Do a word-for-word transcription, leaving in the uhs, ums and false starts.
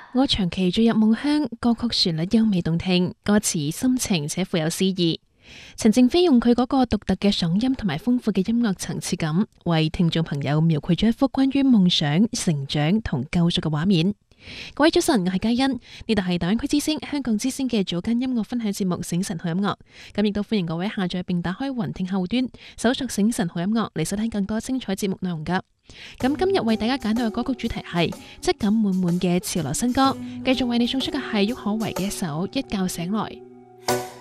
我長期墜入夢鄉，歌曲旋律優美動聽，歌詞深情且富有詩意。陳靜飛用佢嗰個獨特嘅嗓音同埋豐富嘅音樂層次感，為聽眾朋友描繪咗一幅關於夢想、成長同救贖嘅畫面。各位早晨，我係嘉欣，呢度係大灣區之聲、香港之聲嘅早間音樂分享節目《醒晨好音樂》。咁亦都歡迎各位下載並打開雲聽客戶端，搜索《醒晨好音樂》嚟收聽更多精彩節目內容噶。咁今日為大家揀到嘅歌曲主題係質感滿滿嘅潮流新歌，繼續為你送出嘅係郁可唯嘅一首《一覺醒來》。